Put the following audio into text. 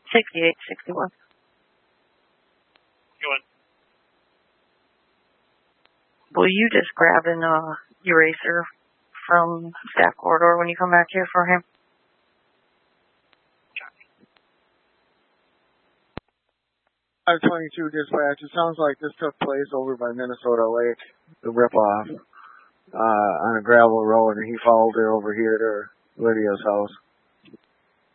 6861. Go on. Will you just grab an eraser from staff corridor when you come back here for him? I'm 22 dispatch. It sounds like this took place over by Minnesota Lake, the rip-off, on a gravel road, and he followed her over here to Lydia's house.